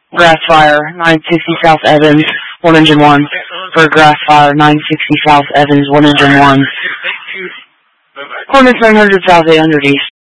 Grass Fire, 960 South Evans, 1 engine 1. For Grass Fire, 960 South Evans, 1 engine 1. Coordinates 900 South 800 East.